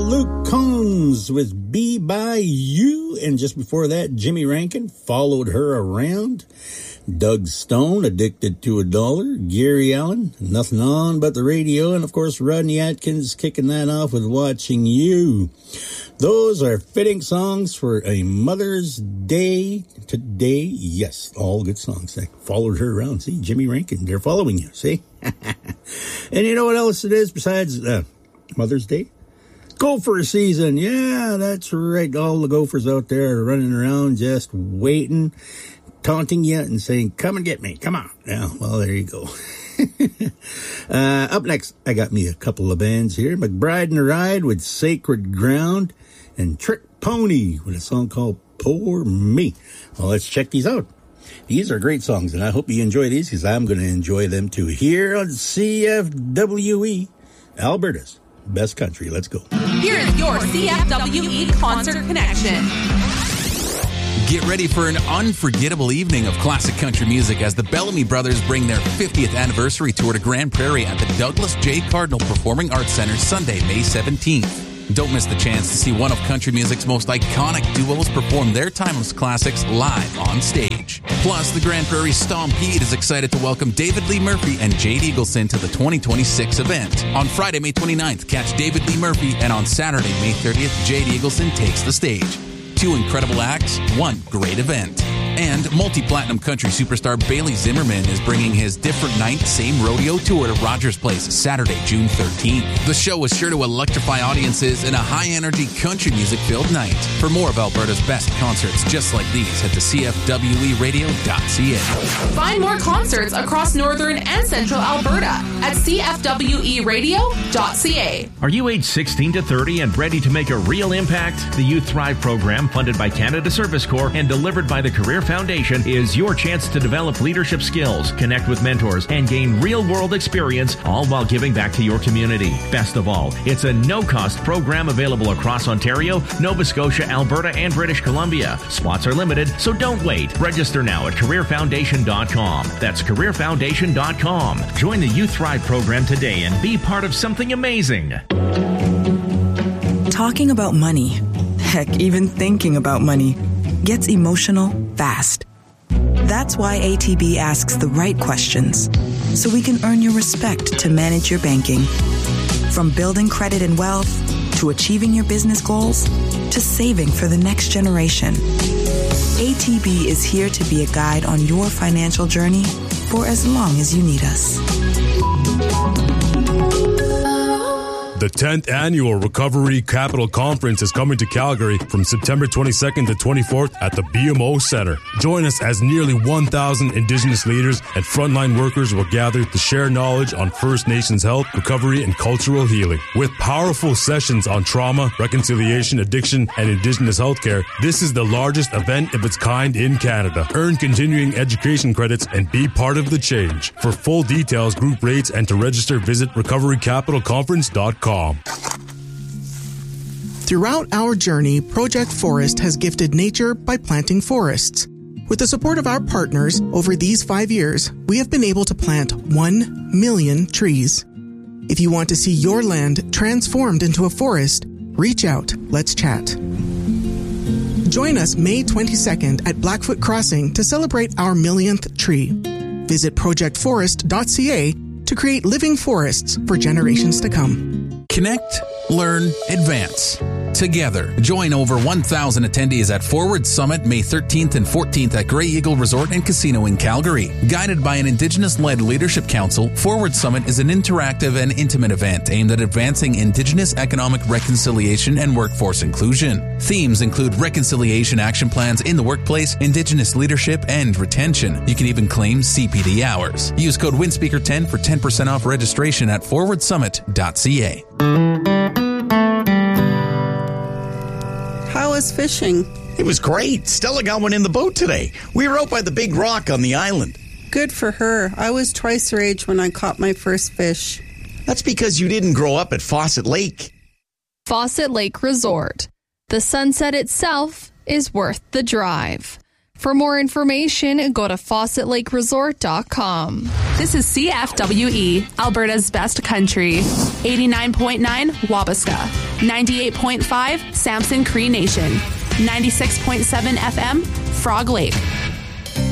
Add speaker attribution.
Speaker 1: Luke Combs with Be By You. And just before that, Jimmy Rankin, Followed Her Around. Doug Stone, Addicted to a Dollar. Gary Allen, Nothing On But the Radio. And of course, Rodney Atkins kicking that off with Watching You. Those are fitting songs for a Mother's Day today. Yes, all good songs. I followed her around. See, Jimmy Rankin, they're following you. See? And you know what else it is besides Mother's Day? Gopher season. Yeah, that's right. All the gophers out there are running around just waiting, taunting you and saying, come and get me. Come on. Yeah, well, there you go. Up next, I got me a couple of bands here. McBride and the Ride with Sacred Ground and Trick Pony with a song called Poor Me. Well, let's check these out. These are great songs, and I hope you enjoy these because I'm going to enjoy them too. Here on CFWE, Alberta's best country. Let's go.
Speaker 2: Here is your CFWE Concert Connection.
Speaker 3: Get ready for an unforgettable evening of classic country music as the Bellamy Brothers bring their 50th anniversary tour to Grand Prairie at the Douglas J. Cardinal Performing Arts Center Sunday, May 17th. Don't miss the chance to see one of country music's most iconic duos perform their timeless classics live on stage. Plus, the Grand Prairie Stompede is excited to welcome David Lee Murphy and Jade Eagleson to the 2026 event. On Friday, May 29th, catch David Lee Murphy, and on Saturday, May 30th, Jade Eagleson takes the stage. 2 incredible acts, 1 great event. And multi-platinum country superstar Bailey Zimmerman is bringing his Different Night, Same Rodeo tour to Rogers Place Saturday, June 13th. The show is sure to electrify audiences in a high-energy country music-filled night. For more of Alberta's best concerts just like these, head to cfweradio.ca.
Speaker 2: Find more concerts across northern and central Alberta at cfweradio.ca.
Speaker 4: Are you age 16 to 30 and ready to make a real impact? The Youth Thrive program, funded by Canada Service Corps and delivered by the Career Foundation, is your chance to develop leadership skills, connect with mentors, and gain real-world experience, all while giving back to your community. Best of all, it's a no-cost program available across Ontario, Nova Scotia, Alberta, and British Columbia. Spots are limited, so don't wait. Register now at careerfoundation.com. That's careerfoundation.com. Join the Youth Thrive program today and be part of something amazing.
Speaker 5: Talking about money, heck, even thinking about money, gets emotional fast. That's why ATB asks the right questions, so we can earn your respect to manage your banking. From building credit and wealth, to achieving your business goals, to saving for the next generation. ATB is here to be a guide on your financial journey for as long as you need us.
Speaker 6: The 10th Annual Recovery Capital Conference is coming to Calgary from September 22nd to 24th at the BMO Centre. Join us as nearly 1,000 Indigenous leaders and frontline workers will gather to share knowledge on First Nations health, recovery, and cultural healing. With powerful sessions on trauma, reconciliation, addiction, and Indigenous healthcare, this is the largest event of its kind in Canada. Earn continuing education credits and be part of the change. For full details, group rates, and to register, visit recoverycapitalconference.com.
Speaker 7: Throughout our journey, Project Forest has gifted nature by planting forests. With the support of our partners, over these 5 years, we have been able to plant 1 million trees. If you want to see your land transformed into a forest, reach out. Let's chat. Join us May 22nd at Blackfoot Crossing to celebrate our millionth tree. Visit projectforest.ca to create living forests for generations to come.
Speaker 3: Connect, learn, advance. Together, join over 1,000 attendees at Forward Summit May 13th and 14th at Grey Eagle Resort and Casino in Calgary. Guided by an Indigenous-led leadership council, Forward Summit is an interactive and intimate event aimed at advancing Indigenous economic reconciliation and workforce inclusion. Themes include reconciliation action plans in the workplace, Indigenous leadership, and retention. You can even claim CPD hours. Use code WINSPEAKER10 for 10% off registration at forwardsummit.ca.
Speaker 8: How was fishing?
Speaker 9: It was great. Stella got one in the boat today. We were out by the big rock on the island.
Speaker 8: Good for her. I was twice her age when I caught my first fish.
Speaker 9: That's because you didn't grow up at Fawcett Lake.
Speaker 10: Fawcett Lake Resort. The sunset itself is worth the drive. For more information, go to fawcettlakeresort.com.
Speaker 2: This is CFWE, Alberta's best country. 89.9 Wabasca. 98.5 Samson Cree Nation. 96.7 FM, Frog Lake.